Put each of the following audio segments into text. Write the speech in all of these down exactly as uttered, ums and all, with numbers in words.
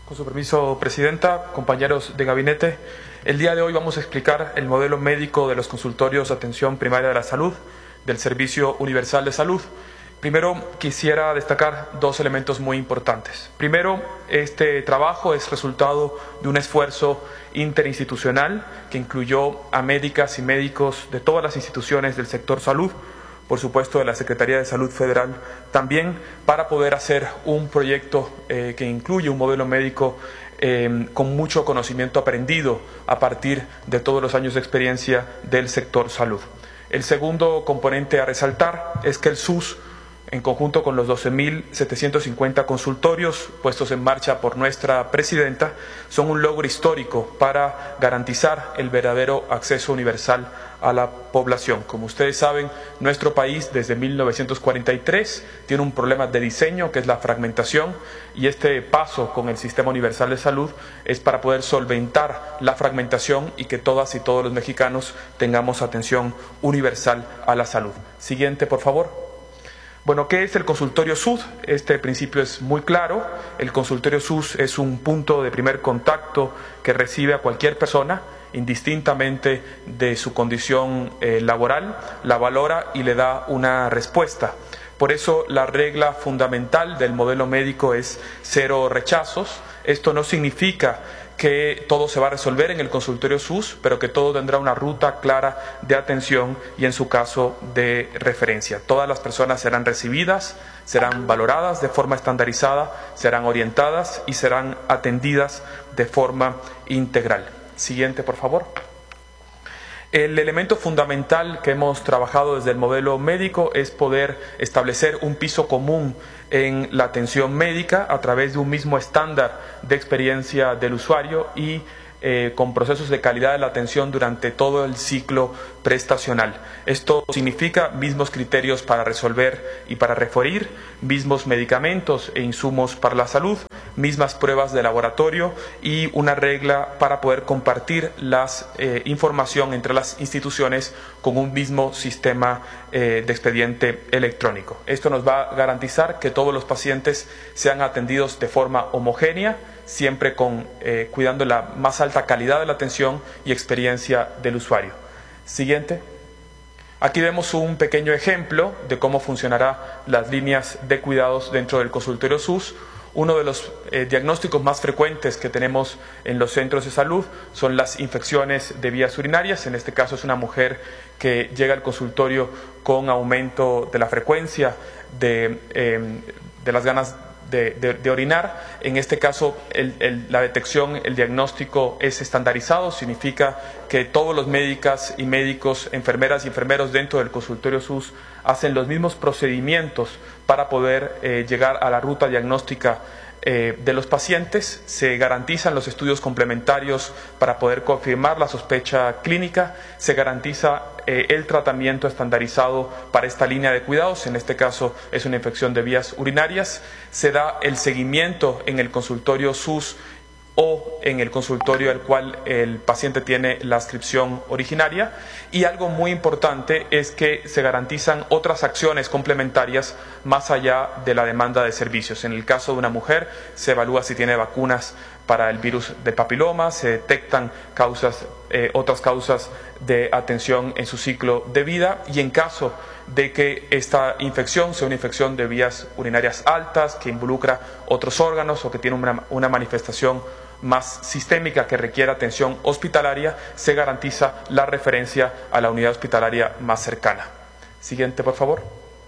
Con su permiso, Presidenta, compañeros de gabinete, el día de hoy vamos a explicar el modelo médico de los consultorios de atención primaria de la salud del Servicio Universal de Salud. Primero, quisiera destacar dos elementos muy importantes. Primero, este trabajo es resultado de un esfuerzo interinstitucional que incluyó a médicas y médicos de todas las instituciones del sector salud, por supuesto de la Secretaría de Salud Federal también, para poder hacer un proyecto eh, que incluye un modelo médico eh, con mucho conocimiento aprendido a partir de todos los años de experiencia del sector salud. El segundo componente a resaltar es que el S U S, en conjunto con los doce mil setecientos cincuenta consultorios puestos en marcha por nuestra Presidenta, son un logro histórico para garantizar el verdadero acceso universal a la población. Como ustedes saben, nuestro país desde mil novecientos cuarenta y tres tiene un problema de diseño que es la fragmentación, y este paso con el Sistema Universal de Salud es para poder solventar la fragmentación y que todas y todos los mexicanos tengamos atención universal a la salud. Siguiente, por favor. Bueno, ¿qué es el consultorio S U S? Este principio es muy claro. El consultorio S U S es un punto de primer contacto que recibe a cualquier persona, indistintamente de su condición eh, laboral, la valora y le da una respuesta. Por eso la regla fundamental del modelo médico es cero rechazos. Esto no significa que todo se va a resolver en el consultorio S U S, pero que todo tendrá una ruta clara de atención y, en su caso, de referencia. Todas las personas serán recibidas, serán valoradas de forma estandarizada, serán orientadas y serán atendidas de forma integral. Siguiente, por favor. El elemento fundamental que hemos trabajado desde el modelo médico es poder establecer un piso común en la atención médica a través de un mismo estándar de experiencia del usuario y eh, con procesos de calidad de la atención durante todo el ciclo prestacional. Esto significa mismos criterios para resolver y para referir, mismos medicamentos e insumos para la salud, mismas pruebas de laboratorio y una regla para poder compartir la eh, información entre las instituciones con un mismo sistema eh, de expediente electrónico. Esto nos va a garantizar que todos los pacientes sean atendidos de forma homogénea, siempre con, eh, cuidando la más alta calidad de la atención y experiencia del usuario. Siguiente. Aquí vemos un pequeño ejemplo de cómo funcionarán las líneas de cuidados dentro del consultorio S U S. Uno de los eh, diagnósticos más frecuentes que tenemos en los centros de salud son las infecciones de vías urinarias. En este caso es una mujer que llega al consultorio con aumento de la frecuencia de, eh, de las ganas de, de, de orinar. En este caso el, el, la detección, el diagnóstico es estandarizado, significa que todos los médicas y médicos, enfermeras y enfermeros dentro del consultorio S U S hacen los mismos procedimientos para poder eh, llegar a la ruta diagnóstica eh, de los pacientes. Se garantizan los estudios complementarios para poder confirmar la sospecha clínica, se garantiza eh, el tratamiento estandarizado para esta línea de cuidados, en este caso es una infección de vías urinarias, se da el seguimiento en el consultorio S U S o en el consultorio al cual el paciente tiene la inscripción originaria, y algo muy importante es que se garantizan otras acciones complementarias más allá de la demanda de servicios. En el caso de una mujer se evalúa si tiene vacunas para el virus de papiloma, se detectan causas, eh, otras causas de atención en su ciclo de vida, y en caso de que esta infección sea una infección de vías urinarias altas que involucra otros órganos o que tiene una, una manifestación más sistémica que requiere atención hospitalaria, se garantiza la referencia a la unidad hospitalaria más cercana. Siguiente, por favor.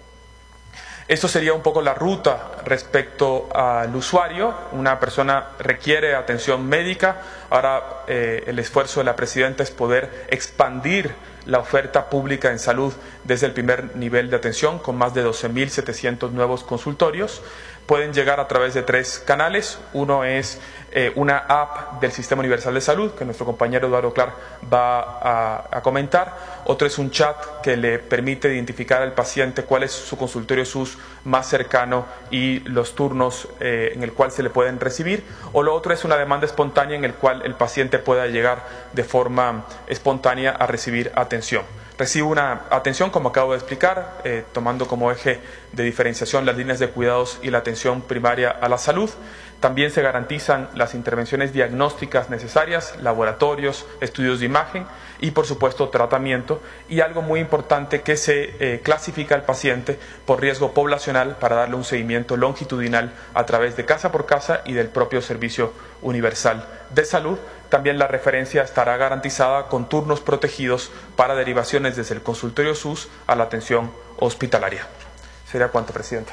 Esto sería un poco la ruta respecto al usuario. Una persona requiere atención médica. Ahora eh, el esfuerzo de la Presidenta es poder expandir la oferta pública en salud desde el primer nivel de atención con más de doce mil setecientos nuevos consultorios. Pueden llegar a través de tres canales. Uno es eh, una app del Sistema Universal de Salud, que nuestro compañero Eduardo Clark va a, a comentar. Otro es un chat que le permite identificar al paciente cuál es su consultorio S U S más cercano y los turnos eh, en el cual se le pueden recibir. O lo otro es una demanda espontánea en el cual el paciente pueda llegar de forma espontánea a recibir atención. Recibe una atención, como acabo de explicar, eh, tomando como eje de diferenciación las líneas de cuidados y la atención primaria a la salud. También se garantizan las intervenciones diagnósticas necesarias, laboratorios, estudios de imagen y, por supuesto, tratamiento. Y algo muy importante, que se eh, clasifica al paciente por riesgo poblacional para darle un seguimiento longitudinal a través de casa por casa y del propio Servicio Universal de Salud. También la referencia estará garantizada con turnos protegidos para derivaciones desde el consultorio S U S a la atención hospitalaria. Sería cuanto, Presidenta.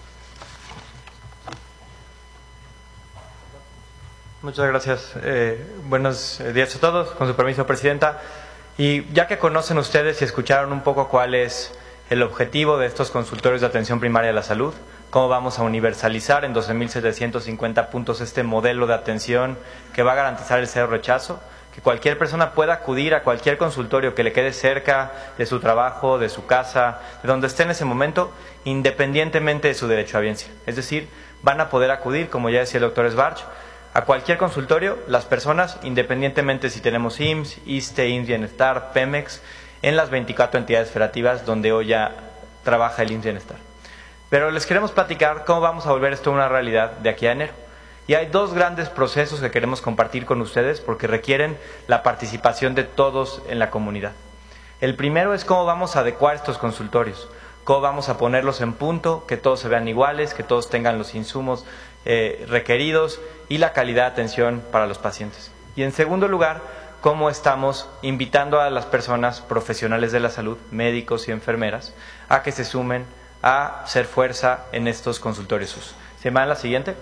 Muchas gracias. Eh, buenos días a todos. Con su permiso, Presidenta. Y ya que conocen ustedes y escucharon un poco cuál es el objetivo de estos consultorios de atención primaria de la salud, cómo vamos a universalizar en doce mil setecientos cincuenta puntos este modelo de atención que va a garantizar el cero rechazo, que cualquier persona pueda acudir a cualquier consultorio que le quede cerca de su trabajo, de su casa, de donde esté en ese momento, independientemente de su derecho a biencia. Es decir, van a poder acudir, como ya decía el doctor Sbarch, a cualquier consultorio, las personas, independientemente si tenemos I M S S, ISSSTE, I M S S Bienestar, Pemex, en las veinticuatro entidades federativas donde hoy ya trabaja el I M S S Bienestar. Pero les queremos platicar cómo vamos a volver esto una realidad de aquí a enero. Y hay dos grandes procesos que queremos compartir con ustedes porque requieren la participación de todos en la comunidad. El primero es cómo vamos a adecuar estos consultorios, cómo vamos a ponerlos en punto, que todos se vean iguales, que todos tengan los insumos eh, requeridos y la calidad de atención para los pacientes. Y en segundo lugar, cómo estamos invitando a las personas profesionales de la salud, médicos y enfermeras, a que se sumen a ser fuerza en estos consultorios S U S. ¿Se me da la siguiente?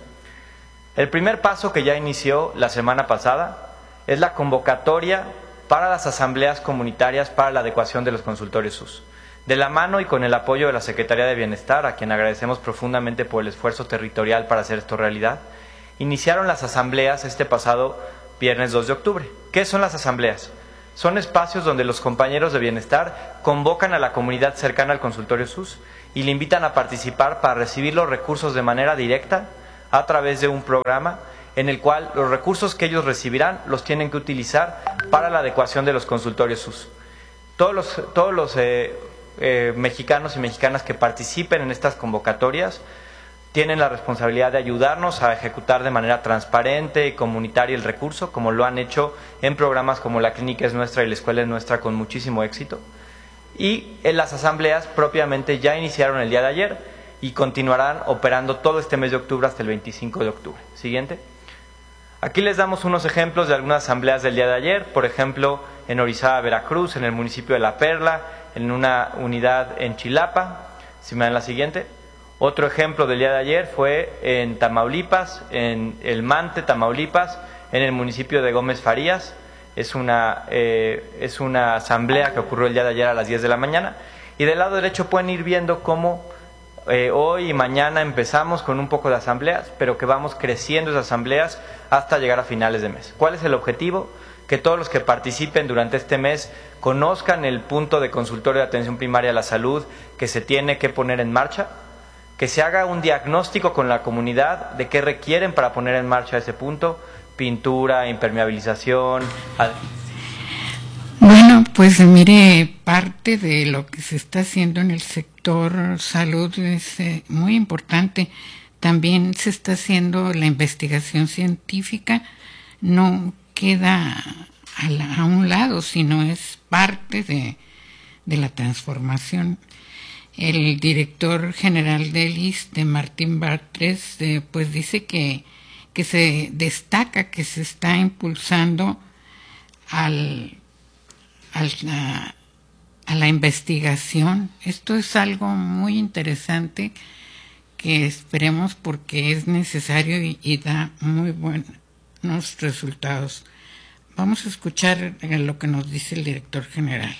El primer paso que ya inició la semana pasada es la convocatoria para las asambleas comunitarias para la adecuación de los consultorios S U S. De la mano y con el apoyo de la Secretaría de Bienestar, a quien agradecemos profundamente por el esfuerzo territorial para hacer esto realidad, iniciaron las asambleas este pasado viernes dos de octubre. ¿Qué son las asambleas? Son espacios donde los compañeros de bienestar convocan a la comunidad cercana al consultorio S U S y le invitan a participar para recibir los recursos de manera directa a través de un programa en el cual los recursos que ellos recibirán los tienen que utilizar para la adecuación de los consultorios S U S. Todos los, todos los eh, eh, mexicanos y mexicanas que participen en estas convocatorias tienen la responsabilidad de ayudarnos a ejecutar de manera transparente y comunitaria el recurso, como lo han hecho en programas como La Clínica es Nuestra y La Escuela es Nuestra con muchísimo éxito. Y en las asambleas propiamente ya iniciaron el día de ayer y continuarán operando todo este mes de octubre hasta el veinticinco de octubre. Siguiente. Aquí les damos unos ejemplos de algunas asambleas del día de ayer, por ejemplo, en Orizaba, Veracruz, en el municipio de La Perla, en una unidad en Chilapa. Si me dan la siguiente. Otro ejemplo del día de ayer fue en Tamaulipas, en El Mante, Tamaulipas, en el municipio de Gómez Farías. Es una, eh, es una asamblea que ocurrió el día de ayer a las diez de la mañana. Y del lado derecho pueden ir viendo cómo eh, hoy y mañana empezamos con un poco de asambleas, pero que vamos creciendo esas asambleas hasta llegar a finales de mes. ¿Cuál es el objetivo? Que todos los que participen durante este mes conozcan el punto de consultorio de atención primaria a la salud que se tiene que poner en marcha, que se haga un diagnóstico con la comunidad de qué requieren para poner en marcha ese punto, pintura, impermeabilización. Bueno, pues mire, parte de lo que se está haciendo en el sector salud es eh, muy importante. También se está haciendo la investigación científica, no queda a, la, a un lado, sino es parte de, de la transformación. El director general del I S S S T E, Martín Bartres, eh, pues dice que, que se destaca que se está impulsando al, al, a, a la investigación. Esto es algo muy interesante que esperemos porque es necesario y, y da muy buenos resultados. Vamos a escuchar lo que nos dice el director general.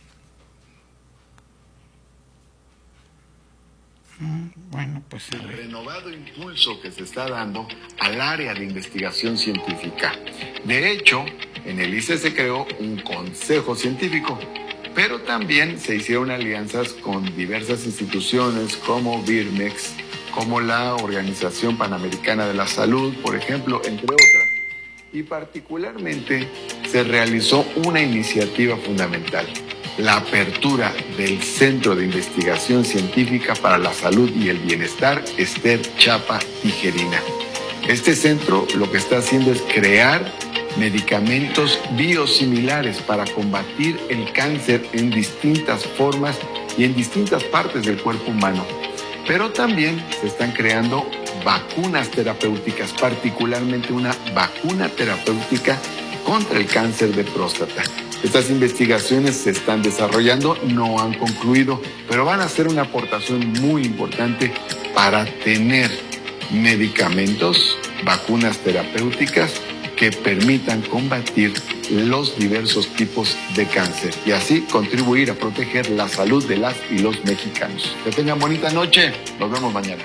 Bueno, pues el renovado impulso que se está dando al área de investigación científica. De hecho, en el I S S S se creó un consejo científico, pero también se hicieron alianzas con diversas instituciones como Birmex, como la Organización Panamericana de la Salud, por ejemplo, entre otras. Y particularmente se realizó una iniciativa fundamental, la apertura del Centro de Investigación Científica para la Salud y el Bienestar Ester Chapa Tijerina. Este centro lo que está haciendo es crear medicamentos biosimilares para combatir el cáncer en distintas formas y en distintas partes del cuerpo humano. Pero también se están creando vacunas terapéuticas, particularmente una vacuna terapéutica contra el cáncer de próstata. Estas investigaciones se están desarrollando, no han concluido, pero van a ser una aportación muy importante para tener medicamentos, vacunas terapéuticas que permitan combatir los diversos tipos de cáncer y así contribuir a proteger la salud de las y los mexicanos. Que tengan bonita noche, nos vemos mañana.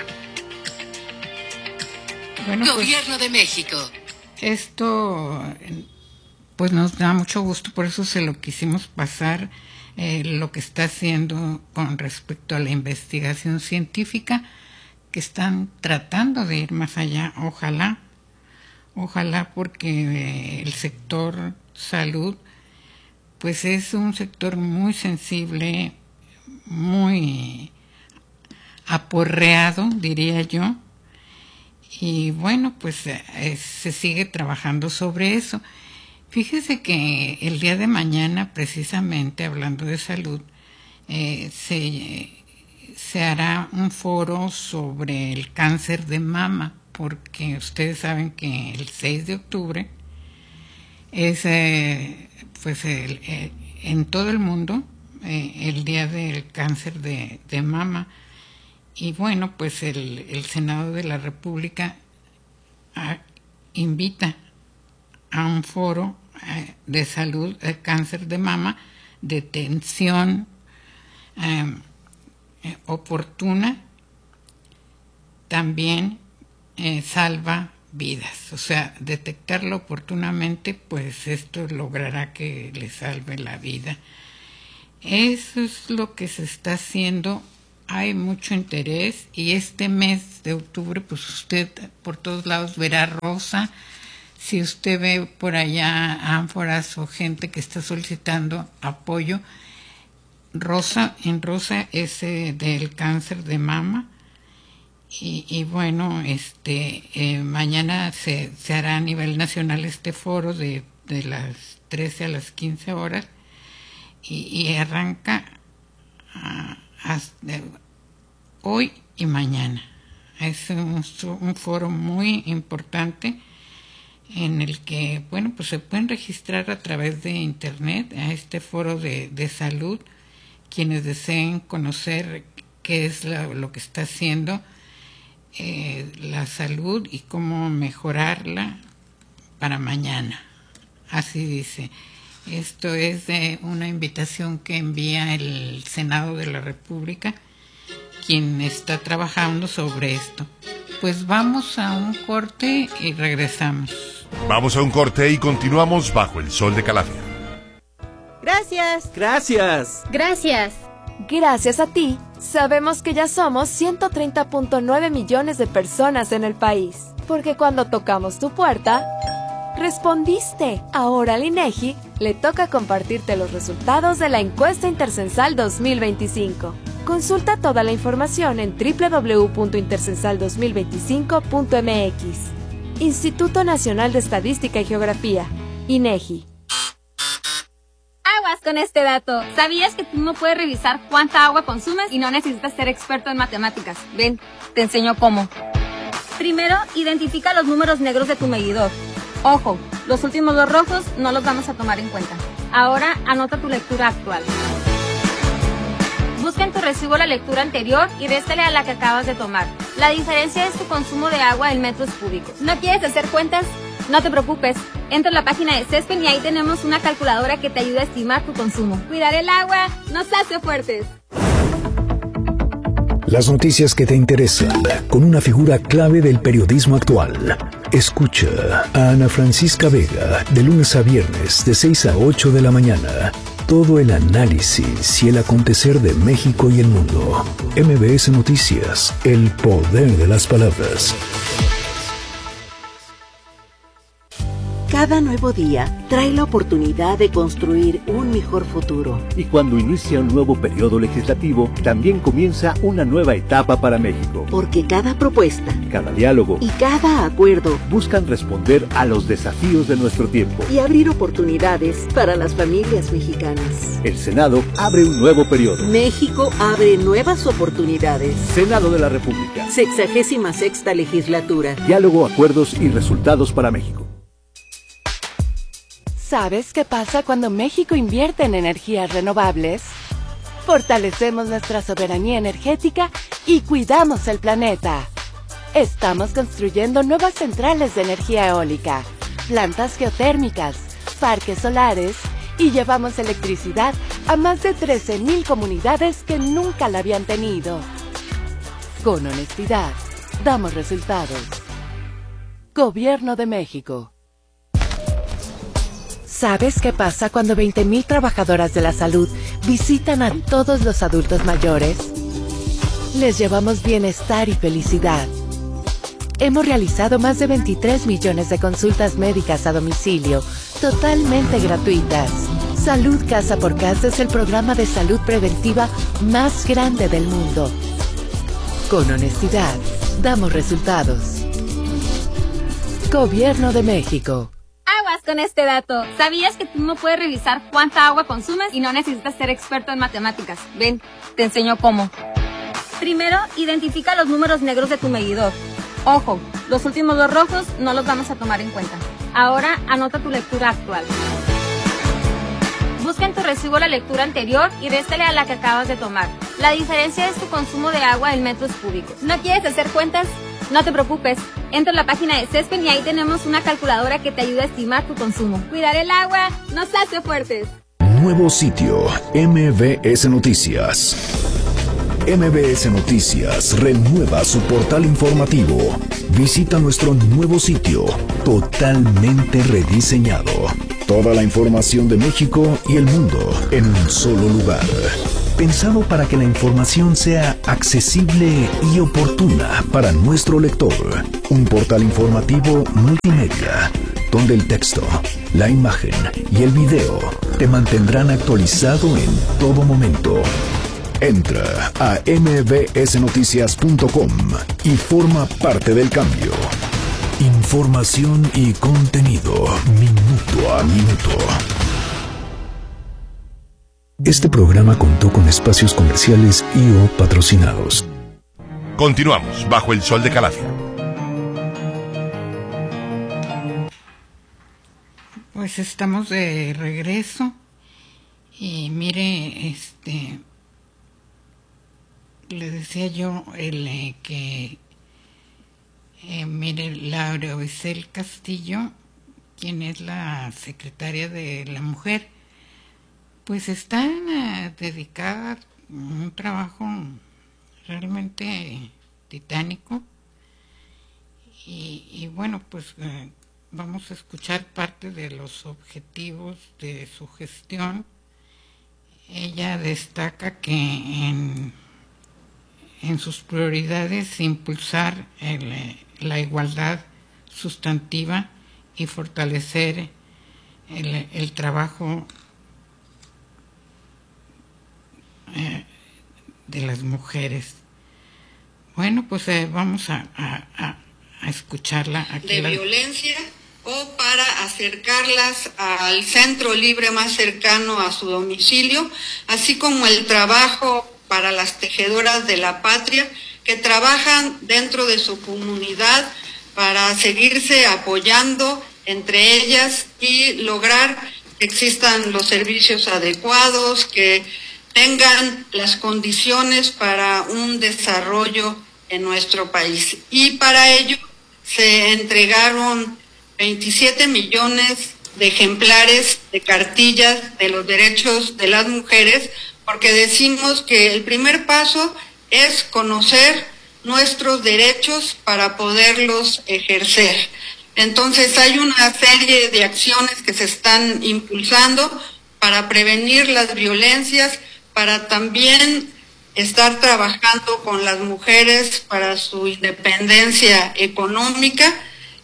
Bueno, pues, Gobierno de México. Esto pues nos da mucho gusto, por eso se lo quisimos pasar, eh, lo que está haciendo con respecto a la investigación científica, que están tratando de ir más allá, ojalá, ojalá porque eh, el sector salud pues es un sector muy sensible, muy aporreado, diría yo, y bueno, pues eh, se sigue trabajando sobre eso. Fíjese que el día de mañana, precisamente hablando de salud, eh, se, se hará un foro sobre el cáncer de mama, porque ustedes saben que el seis de octubre es eh, pues el, eh, en todo el mundo eh, el día del cáncer de, de mama. Y bueno, pues el, el Senado de la República a, invita a un foro eh, de salud, de cáncer de mama, de detención eh, eh, oportuna, también eh, salva vidas. O sea, detectarlo oportunamente, pues esto logrará que le salve la vida. Eso es lo que se está haciendo. Hay mucho interés y este mes de octubre, pues usted por todos lados verá rosa. Si usted ve por allá ánforas o gente que está solicitando apoyo, rosa, en rosa es eh, del cáncer de mama. Y, y bueno, este eh, mañana se, se hará a nivel nacional este foro de, de las trece a las quince horas y, y arranca a, hasta hoy y mañana. Es un, un foro muy importante en el que, bueno, pues se pueden registrar a través de internet a este foro de, de salud quienes deseen conocer qué es la, lo que está haciendo eh, la salud y cómo mejorarla para mañana. Así dice. Esto es de una invitación que envía el Senado de la República, quien está trabajando sobre esto. Pues vamos a un corte y regresamos. Vamos a un corte y continuamos bajo el sol de Calafia. Gracias. Gracias. Gracias. Gracias a ti, sabemos que ya somos ciento treinta punto nueve millones de personas en el país. Porque cuando tocamos tu puerta, respondiste. Ahora al INEGI le toca compartirte los resultados de la encuesta intercensal dos mil veinticinco. Consulta toda la información en doble u doble u doble u punto intercensal dos mil veinticinco punto m x. Instituto Nacional de Estadística y Geografía, INEGI. Aguas con este dato. ¿Sabías que tú no puedes revisar cuánta agua consumes y no necesitas ser experto en matemáticas? Ven, te enseño cómo. Primero, identifica los números negros de tu medidor. Ojo, los últimos dos rojos no los vamos a tomar en cuenta. Ahora, anota tu lectura actual. Busca en tu recibo la lectura anterior y réstale a la que acabas de tomar. La diferencia es tu consumo de agua en metros cúbicos. ¿No quieres hacer cuentas? No te preocupes. Entra a la página de CESPEN y ahí tenemos una calculadora que te ayuda a estimar tu consumo. Cuidar el agua nos hace fuertes. Las noticias que te interesan, con una figura clave del periodismo actual. Escucha a Ana Francisca Vega, de lunes a viernes, de seis a ocho de la mañana. Todo el análisis y el acontecer de México y el mundo. M B S Noticias, el poder de las palabras. Cada nuevo día trae la oportunidad de construir un mejor futuro. Y cuando inicia un nuevo periodo legislativo, también comienza una nueva etapa para México. Porque cada propuesta, cada diálogo y cada acuerdo buscan responder a los desafíos de nuestro tiempo y abrir oportunidades para las familias mexicanas. El Senado abre un nuevo periodo. México abre nuevas oportunidades. Senado de la República. Sexagésima sexta legislatura. Diálogo, acuerdos y resultados para México. ¿Sabes qué pasa cuando México invierte en energías renovables? Fortalecemos nuestra soberanía energética y cuidamos el planeta. Estamos construyendo nuevas centrales de energía eólica, plantas geotérmicas, parques solares y llevamos electricidad a más de trece mil comunidades que nunca la habían tenido. Con honestidad, damos resultados. Gobierno de México. ¿Sabes qué pasa cuando veinte mil trabajadoras de la salud visitan a todos los adultos mayores? Les llevamos bienestar y felicidad. Hemos realizado más de veintitrés millones de consultas médicas a domicilio, totalmente gratuitas. Salud Casa por Casa es el programa de salud preventiva más grande del mundo. Con honestidad, damos resultados. Gobierno de México. Aguas con este dato. ¿Sabías que tú no puedes revisar cuánta agua consumes y no necesitas ser experto en matemáticas? Ven, te enseño cómo. Primero, identifica los números negros de tu medidor. Ojo, los últimos dos rojos no los vamos a tomar en cuenta. Ahora, anota tu lectura actual. Busca en tu recibo la lectura anterior y réstale a la que acabas de tomar. La diferencia es tu consumo de agua en metros cúbicos. ¿No quieres hacer cuentas? No te preocupes. Entra a la página de CESPEN y ahí tenemos una calculadora que te ayuda a estimar tu consumo. Cuidar el agua nos hace fuertes. Nuevo sitio, M B S Noticias. M B S Noticias renueva su portal informativo. Visita nuestro nuevo sitio, totalmente rediseñado. Toda la información de México y el mundo en un solo lugar. Pensado para que la información sea accesible y oportuna para nuestro lector. Un portal informativo multimedia, donde el texto, la imagen y el video te mantendrán actualizado en todo momento. Entra a m b s noticias punto com y forma parte del cambio. Información y contenido, minuto a minuto. Este programa contó con espacios comerciales y o patrocinados. Continuamos bajo el sol de Calacia. Pues estamos de regreso y mire, este, le decía yo el eh, que eh, mire, Laura Oisel Castillo, quien es la secretaria de la Mujer, pues está uh, dedicada a un trabajo realmente titánico y, y bueno, pues uh, vamos a escuchar parte de los objetivos de su gestión. Ella destaca que en, en sus prioridades impulsar el, la igualdad sustantiva y fortalecer el, el trabajo de las mujeres. Bueno, pues eh, vamos a, a, a escucharla aquí. De la... violencia o para acercarlas al centro libre más cercano a su domicilio, así como el trabajo para las tejedoras de la patria que trabajan dentro de su comunidad para seguirse apoyando entre ellas y lograr que existan los servicios adecuados, que tengan las condiciones para un desarrollo en nuestro país. Y para ello se entregaron veintisiete millones de ejemplares de cartillas de los derechos de las mujeres, porque decimos que el primer paso es conocer nuestros derechos para poderlos ejercer. Entonces hay una serie de acciones que se están impulsando para prevenir las violencias, para también estar trabajando con las mujeres para su independencia económica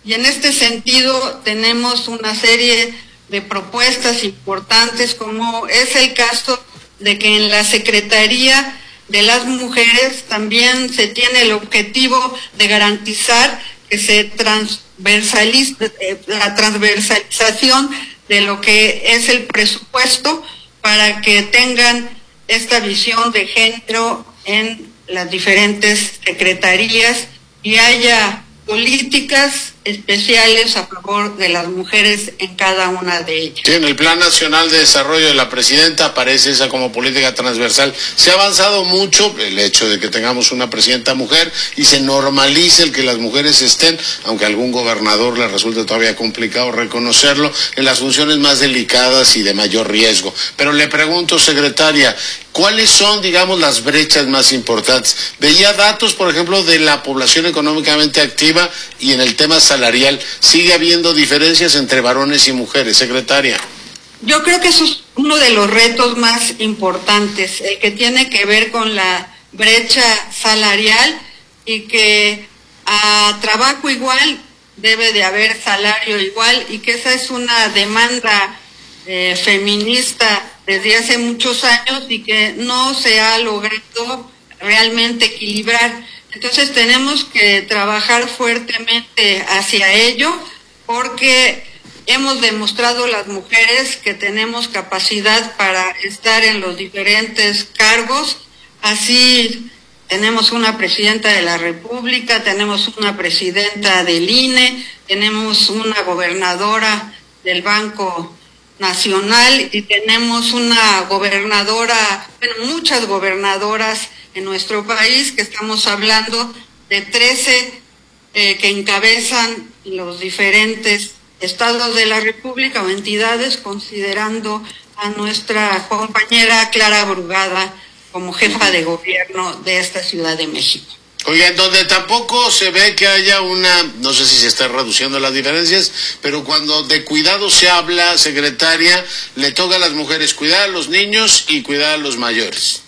Y en este sentido tenemos una serie de propuestas importantes, como es el caso de que en la Secretaría de las Mujeres también se tiene el objetivo de garantizar que se transversalice, la transversalización de lo que es el presupuesto para que tengan esta visión de género en las diferentes secretarías y haya políticas especiales a favor de las mujeres en cada una de ellas. Sí, en el Plan Nacional de Desarrollo de la Presidenta aparece esa como política transversal. Se ha avanzado mucho el hecho de que tengamos una presidenta mujer y se normalice el que las mujeres estén, aunque a algún gobernador le resulte todavía complicado reconocerlo, en las funciones más delicadas y de mayor riesgo. Pero le pregunto, secretaria, ¿cuáles son, digamos, las brechas más importantes? Veía datos, por ejemplo, de la población económicamente activa y en el tema salarial. ¿Sigue habiendo diferencias entre varones y mujeres, secretaria? Yo creo que eso es uno de los retos más importantes, el que tiene que ver con la brecha salarial y que a trabajo igual debe de haber salario igual y que esa es una demanda eh, feminista desde hace muchos años y que no se ha logrado realmente equilibrar. Entonces tenemos que trabajar fuertemente hacia ello porque hemos demostrado las mujeres que tenemos capacidad para estar en los diferentes cargos. Así tenemos una presidenta de la República, tenemos una presidenta del I N E, tenemos una gobernadora del Banco Nacional y tenemos una gobernadora, bueno, muchas gobernadoras en nuestro país, que estamos hablando de trece eh, que encabezan los diferentes estados de la República o entidades, considerando a nuestra compañera Clara Brugada como jefa de gobierno de esta Ciudad de México. Oiga, en donde tampoco se ve que haya una, no sé si se están reduciendo las diferencias, pero cuando de cuidado se habla, secretaria, le toca a las mujeres cuidar a los niños y cuidar a los mayores.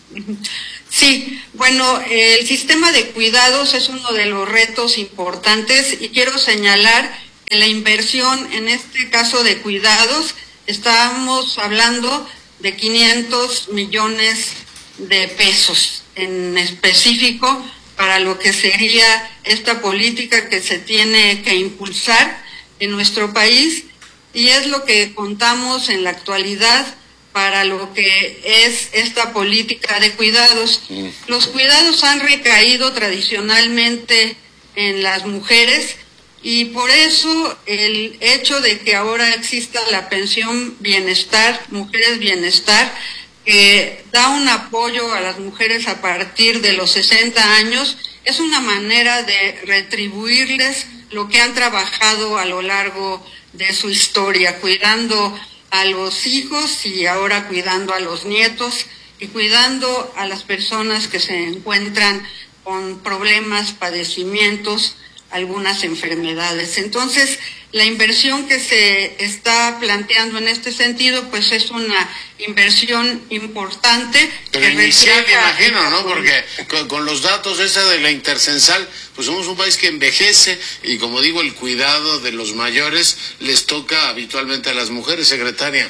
Sí, bueno, el sistema de cuidados es uno de los retos importantes y quiero señalar que la inversión en este caso de cuidados, estamos hablando de quinientos millones de pesos en específico para lo que sería esta política que se tiene que impulsar en nuestro país y es lo que contamos en la actualidad para lo que es esta política de cuidados. Mm. Los cuidados han recaído tradicionalmente en las mujeres y por eso el hecho de que ahora exista la pensión bienestar, mujeres bienestar, que da un apoyo a las mujeres a partir de los sesenta años, es una manera de retribuirles lo que han trabajado a lo largo de su historia, cuidando a los hijos y ahora cuidando a los nietos y cuidando a las personas que se encuentran con problemas, padecimientos, algunas enfermedades. Entonces, la inversión que se está planteando en este sentido, pues es una inversión importante. Pero inicial, me imagino, ¿no? Porque con, con los datos esa de la intercensal, pues somos un país que envejece y, como digo, el cuidado de los mayores les toca habitualmente a las mujeres, secretaria.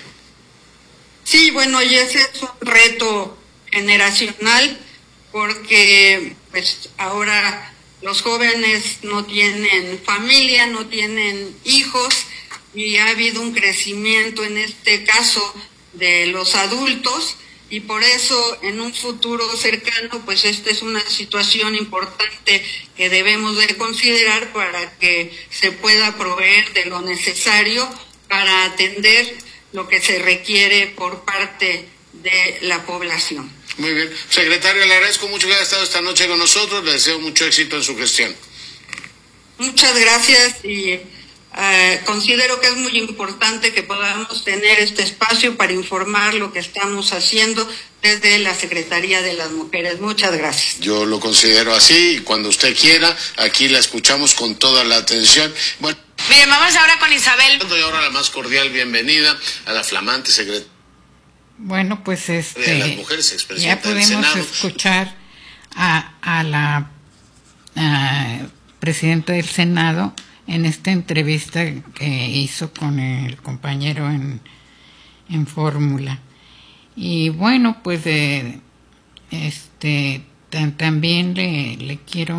Sí, bueno, y ese es un reto generacional porque, pues, ahora los jóvenes no tienen familia, no tienen hijos y ha habido un crecimiento en este caso de los adultos y por eso en un futuro cercano pues esta es una situación importante que debemos de considerar para que se pueda proveer de lo necesario para atender lo que se requiere por parte de la población. Muy bien. Secretario, le agradezco mucho que haya estado esta noche con nosotros. Le deseo mucho éxito en su gestión. Muchas gracias y uh, considero que es muy importante que podamos tener este espacio para informar lo que estamos haciendo desde la Secretaría de las Mujeres. Muchas gracias. Yo lo considero así y cuando usted quiera, aquí la escuchamos con toda la atención. Bueno, bien, vamos ahora con Isabel. Doy ahora la más cordial bienvenida a la flamante secretaria. Bueno, pues este, de las mujeres, ya podemos escuchar a, a la a presidenta del Senado en esta entrevista que hizo con el compañero en, en Fórmula. Y bueno, pues eh, este tan, también le, le quiero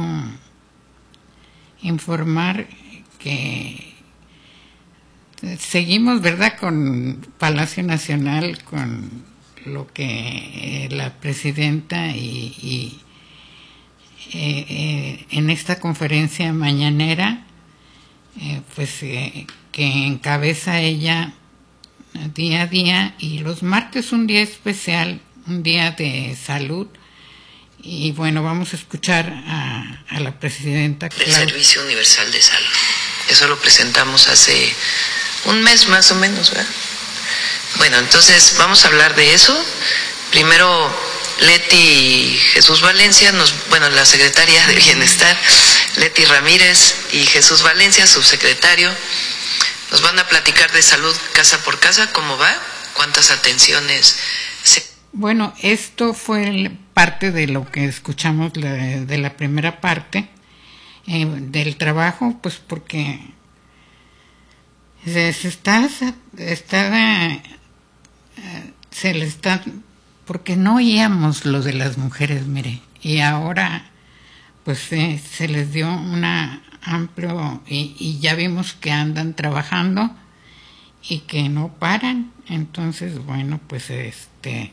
informar que seguimos, ¿verdad?, con Palacio Nacional, con lo que eh, la presidenta y, y eh, eh, en esta conferencia mañanera, eh, pues eh, que encabeza ella día a día, y los martes un día especial, un día de salud. Y bueno, vamos a escuchar a, a la presidenta del Servicio Universal de Salud. Eso lo presentamos hace un mes más o menos, ¿verdad? Bueno, entonces vamos a hablar de eso. Primero, Leti Jesús Valencia, nos, bueno, la secretaria de Bienestar, Leti Ramírez, y Jesús Valencia, subsecretario, nos van a platicar de salud casa por casa, cómo va, cuántas atenciones se... Bueno, esto fue parte de lo que escuchamos de, de la primera parte eh, del trabajo, pues porque se, se está, está eh, se le está, porque no oíamos lo de las mujeres, mire, y ahora pues eh, se les dio una amplio y, y ya vimos que andan trabajando y que no paran. Entonces, bueno, pues este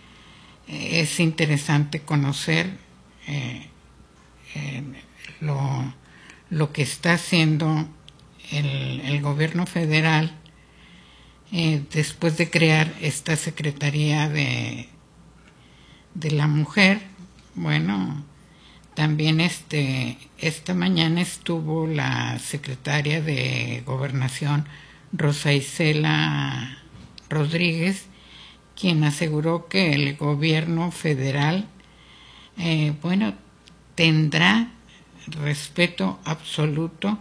es interesante conocer eh, eh, lo, lo que está haciendo el, el gobierno federal eh, después de crear esta Secretaría de, de la Mujer. Bueno, también este esta mañana estuvo la secretaria de Gobernación, Rosa Isela Rodríguez, quien aseguró que el gobierno federal, eh, bueno, tendrá respeto absoluto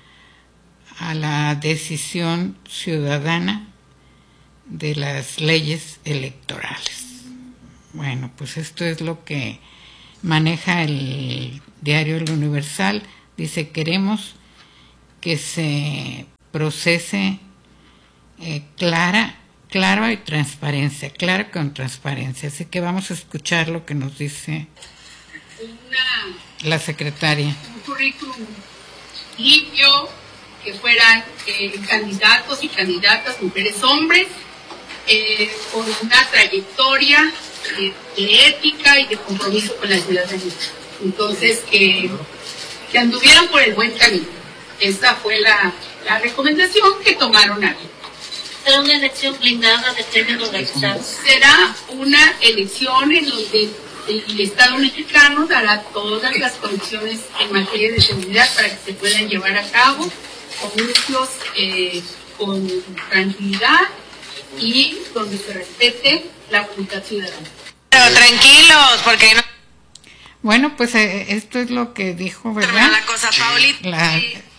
a la decisión ciudadana de las leyes electorales. Bueno, pues esto es lo que maneja el diario El Universal. Dice: queremos que se procese eh, clara Claro y transparencia, claro con transparencia. Así que vamos a escuchar lo que nos dice Una, la secretaria. Un currículum limpio, que fueran eh, candidatos y candidatas, mujeres, hombres, eh, con una trayectoria eh, de ética y de compromiso con la ciudadanía. Entonces, que, que anduvieran por el buen camino. Esa fue la, la recomendación que tomaron aquí. ¿Será una elección blindada de términos de Estado? Será una elección en donde el Estado mexicano dará todas las condiciones en materia de seguridad para que se puedan llevar a cabo comicios eh, con tranquilidad y donde se respete la voluntad ciudadana. Pero tranquilos, porque no... Bueno, pues eh, esto es lo que dijo, ¿verdad? La cosa, Paulita. La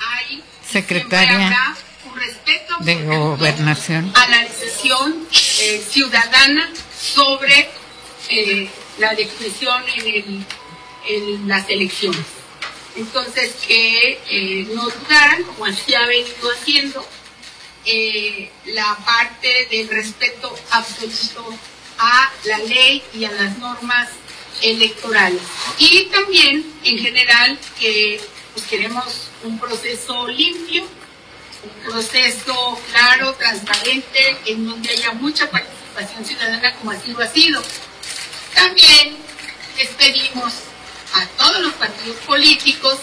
secretaria respeto de Gobernación a la decisión eh, ciudadana sobre eh, la decisión en, el, en las elecciones. Entonces, que eh, no dudaran, como así ha venido haciendo, eh, la parte del respeto absoluto a la ley y a las normas electorales. Y también, en general, que pues, queremos un proceso limpio, un proceso claro, transparente, en donde haya mucha participación ciudadana, como así lo ha sido. También les pedimos a todos los partidos políticos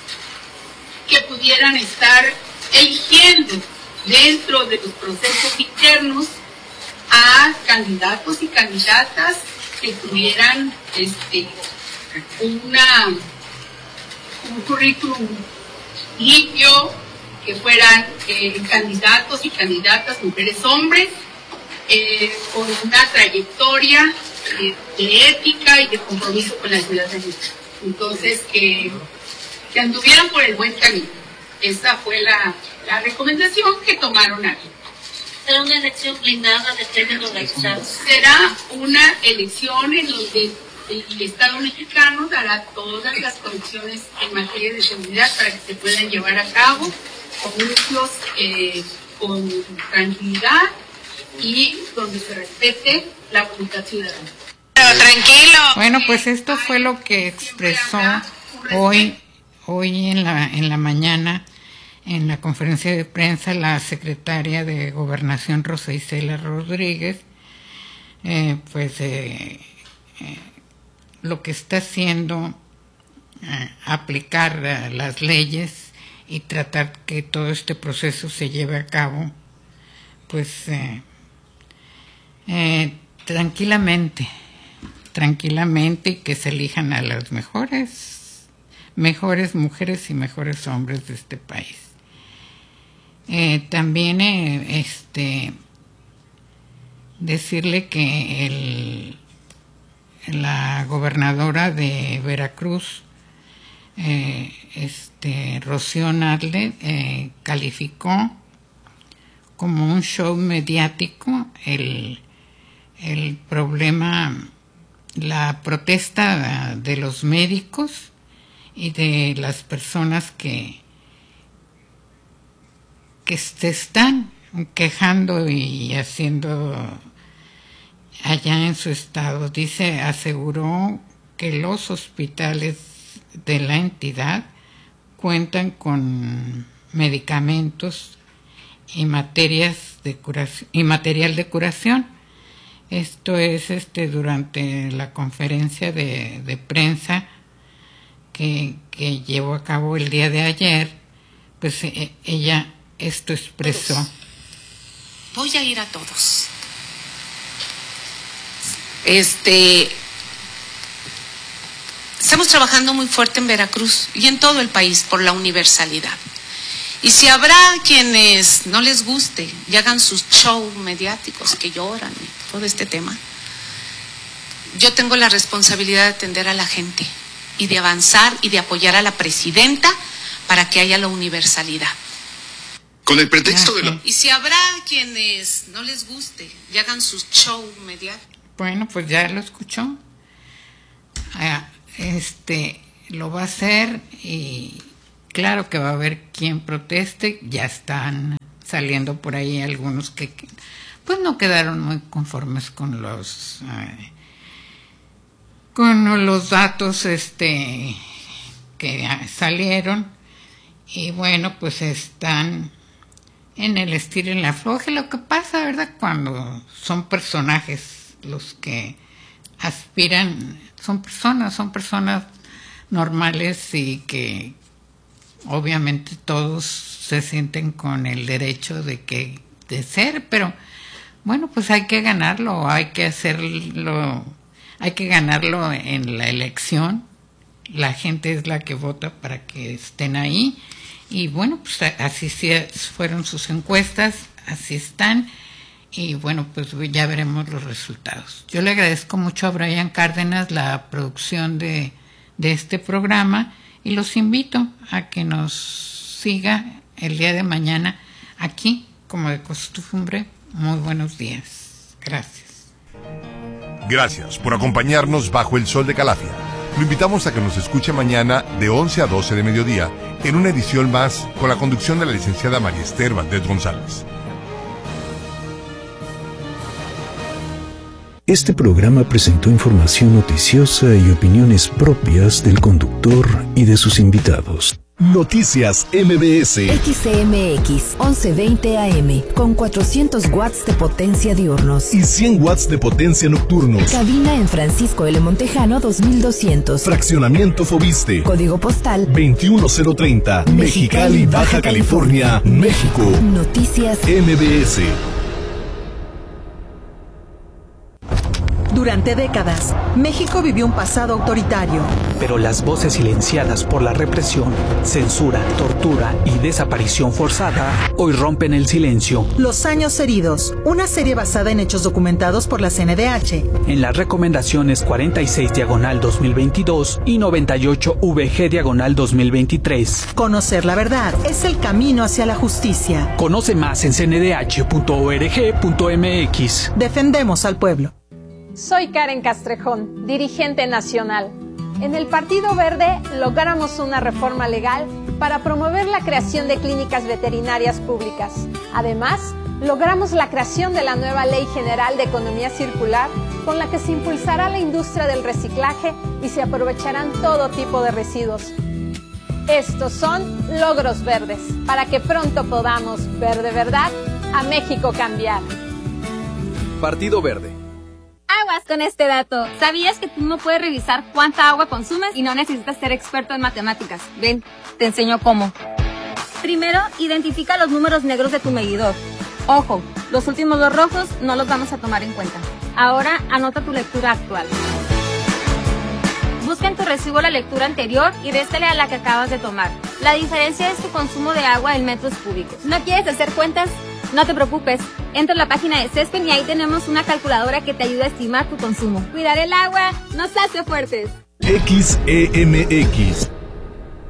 que pudieran estar eligiendo dentro de los procesos internos a candidatos y candidatas que tuvieran este, una, un currículum limpio, que fueran eh, candidatos y candidatas, mujeres, hombres, eh, con una trayectoria eh, de ética y de compromiso con la ciudadanía. Entonces, que, que anduvieran por el buen camino. Esa fue la, la recomendación que tomaron aquí. ¿Será una elección blindada de términos de Estado? Será una elección en donde el Estado mexicano dará todas las condiciones en materia de seguridad para que se puedan llevar a cabo comicios eh, con tranquilidad y donde se respete la voluntad ciudadana. Tranquilo. Bueno, pues esto fue lo que expresó hoy, hoy en la, en la mañana, en la conferencia de prensa, la secretaria de Gobernación, Rosa Isela Rodríguez. Eh, pues eh, eh, lo que está haciendo, eh, aplicar eh, las leyes y tratar que todo este proceso se lleve a cabo, pues eh, eh, tranquilamente, tranquilamente, y que se elijan a las mejores, mejores mujeres y mejores hombres de este país. Eh, también eh, este decirle que el, la gobernadora de Veracruz, eh, este, Rocío Nadle, eh, calificó como un show mediático el, el problema, la protesta de los médicos y de las personas que, que se están quejando y haciendo allá en su estado. Dice, aseguró que los hospitales de la entidad cuentan con medicamentos y materias de curación y material de curación. Esto es este durante la conferencia de, de prensa que, que llevó a cabo el día de ayer. Pues eh, ella esto expresó. Todos. Voy a ir a todos. Este, estamos trabajando muy fuerte en Veracruz y en todo el país por la universalidad. Y si habrá quienes no les guste y hagan sus shows mediáticos que lloran y todo este tema, yo tengo la responsabilidad de atender a la gente y de avanzar y de apoyar a la presidenta para que haya la universalidad. Con el pretexto de la... Y si habrá quienes no les guste y hagan sus shows mediáticos. Bueno, pues ya lo escuchó. Ah, este, lo va a hacer y claro que va a haber quien proteste. Ya están saliendo por ahí algunos que, que pues no quedaron muy conformes con los eh, con los datos este que salieron, y bueno, pues están en el estilo y en la afloje. Lo que pasa, ¿verdad?, cuando son personajes los que aspiran, son personas, son personas normales y que obviamente todos se sienten con el derecho de que de ser, pero bueno, pues hay que ganarlo, hay que hacerlo, hay que ganarlo en la elección. La gente es la que vota para que estén ahí, y bueno, pues así fueron sus encuestas, así están, y bueno, pues ya veremos los resultados. Yo le agradezco mucho a Brian Cárdenas la producción de, de este programa, y los invito a que nos siga el día de mañana aquí, como de costumbre. Muy buenos días. Gracias. Gracias por acompañarnos bajo el sol de Calafia. Lo invitamos a que nos escuche mañana de once a doce de mediodía en una edición más con la conducción de la licenciada María Esther Valdés González. Este programa presentó información noticiosa y opiniones propias del conductor y de sus invitados. Noticias M B S. X C M X once veinte A M con cuatrocientos watts de potencia diurnos y cien watts de potencia nocturnos. Cabina en Francisco L. Montejano dos mil doscientos. Fraccionamiento Fobiste. Código postal veintiuno cero treinta. Mexicali, Baja California, México. Noticias M B S. Durante décadas, México vivió un pasado autoritario. Pero las voces silenciadas por la represión, censura, tortura y desaparición forzada hoy rompen el silencio. Los años heridos, una serie basada en hechos documentados por la C N D H. En las recomendaciones cuarenta y seis diagonal dos mil veintidós y noventa y ocho V G diagonal dos mil veintitrés. Conocer la verdad es el camino hacia la justicia. Conoce más en c n d h punto org punto m x. Defendemos al pueblo. Soy Karen Castrejón, dirigente nacional. En el Partido Verde logramos una reforma legal para promover la creación de clínicas veterinarias públicas. Además, logramos la creación de la nueva Ley General de Economía Circular, con la que se impulsará la industria del reciclaje y se aprovecharán todo tipo de residuos. Estos son logros verdes, para que pronto podamos ver de verdad a México cambiar. Partido Verde. Aguas con este dato. ¿Sabías que tú no puedes revisar cuánta agua consumes y no necesitas ser experto en matemáticas? Ven, te enseño cómo. Primero, identifica los números negros de tu medidor. Ojo, los últimos dos rojos no los vamos a tomar en cuenta. Ahora, anota tu lectura actual. Busca en tu recibo la lectura anterior y réstale a la que acabas de tomar. La diferencia es tu consumo de agua en metros cúbicos. ¿No quieres hacer cuentas? No te preocupes. Entra a la página de Cespen y ahí tenemos una calculadora que te ayuda a estimar tu consumo. Cuidar el agua nos hace fuertes. X E M X,